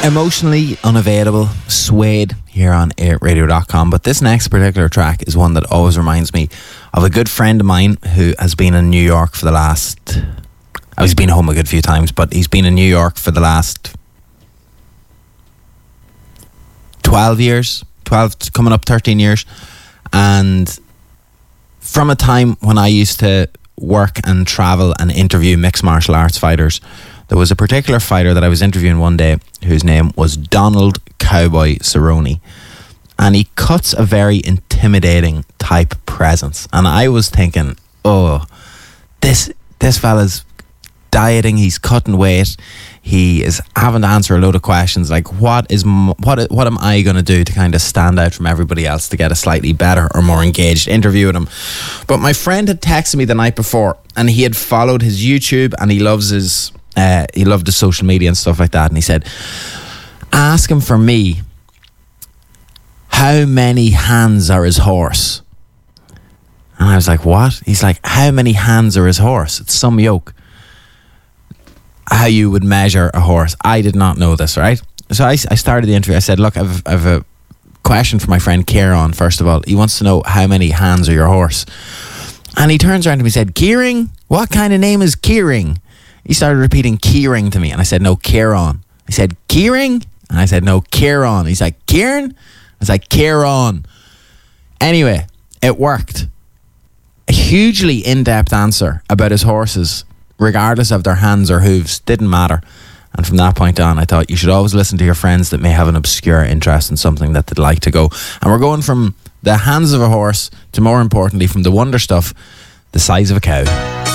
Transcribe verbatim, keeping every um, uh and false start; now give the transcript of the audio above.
Emotionally unavailable, Suede here on air radio dot com. But this next particular track is one that always reminds me of a good friend of mine who has been in New York for the last... Oh, he's been home a good few times, but he's been in New York for the last twelve years, twelve, coming up thirteen years. And from a time when I used to work and travel and interview mixed martial arts fighters, there was a particular fighter that I was interviewing one day whose name was Donald Cowboy Cerrone. And he cuts a very intimidating type presence. And I was thinking, oh, this this fella's dieting, he's cutting weight, he is having to answer a load of questions like what is what what am I going to do to kind of stand out from everybody else to get a slightly better or more engaged interview with him. But my friend had texted me the night before and he had followed his YouTube and he loves his uh, he loved his social media and stuff like that, and he said, ask him for me how many hands are his horse. And I was like, what? He's like, how many hands are his horse? It's some yoke. How you would measure a horse. I did not know this, right? So I, I started the interview. I said, look, I've, I've a question for my friend Kieran, first of all. He wants to know how many hands are your horse. And he turns around to me and said, Kieran? What kind of name is Kieran? He started repeating Kieran to me. And I said, no, Kieran. I said, Kieran? And I said, no, Kieran. He's like, Kieran? I was like, Kieran. Anyway, it worked. A hugely in-depth answer about his horses, regardless of their hands or hooves, didn't matter. And from that point on, I thought you should always listen to your friends that may have an obscure interest in something that they'd like to go. And we're going from the hands of a horse to, more importantly, from the wonder stuff, the size of a cow.